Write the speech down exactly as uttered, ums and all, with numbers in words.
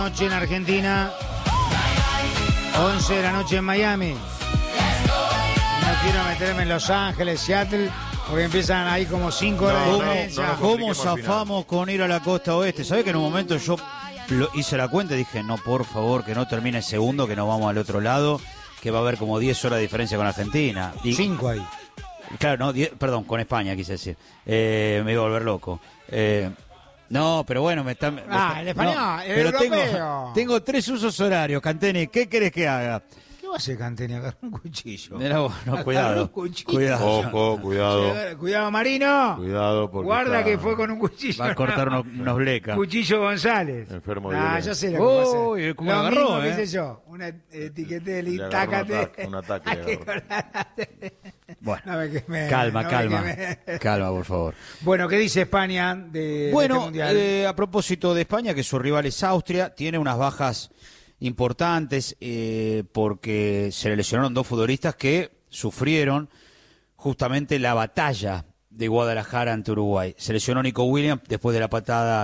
Noche en Argentina, once de la noche en Miami. No quiero meterme en Los Ángeles, Seattle, porque empiezan ahí como cinco horas No, de no, diferencia. no, no, ¿Cómo zafamos con ir a la costa oeste? ¿Sabés que en un momento yo lo hice la cuenta y dije, no, por favor, que no termine el segundo, que nos vamos al otro lado, que va a haber como diez horas de diferencia con Argentina? Y, Cinco ahí. Claro, no, diez, perdón, con España quise decir. Eh, me iba a volver loco. Eh, no, pero bueno, me está... me Ah, está- el español, no, el pero europeo. tengo, tengo tres usos horarios, Canteni, ¿qué querés que haga? ¿Qué va a hacer Canteni? Agarrar un cuchillo. Mirá vos, no, Agarrar cuidado, un cuchillo. cuidado. Ojo, cuidado. Cuidado, Marino. Cuidado, porque Guarda está que fue con un cuchillo. Va a cortar unos, unos blecas. Cuchillo González. Enfermo Ah, violento. yo sé lo que va a hacer. Uy, cómo Lo agarró, mismo eh. que hice yo. Una etiquete Le de agarró un tácate. ataque, un ataque le agarró. Bueno, No me quemé, calma, no me calma, quemé. calma, por favor. Bueno, ¿qué dice España de, de este Bueno, mundial? eh, a propósito de España, que su rival es Austria, tiene unas bajas importantes eh, porque se le lesionaron dos futbolistas que sufrieron justamente la batalla de Guadalajara ante Uruguay. Se lesionó Nico Williams después de la patada